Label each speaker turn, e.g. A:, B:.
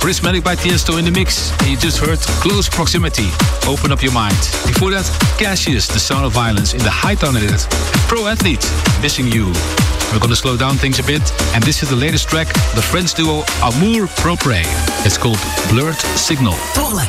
A: Prismatic by Tiesto in the mix. And you just heard Close Proximity, Open Up Your Mind. Before that, Cassius, The Sound of Violence in the high-tone edit. Pro Athlete, Missing You. We're gonna slow down things a bit, and this is the latest track, the French duo Amour Propre. It's called Blurred Signal.
B: Tohle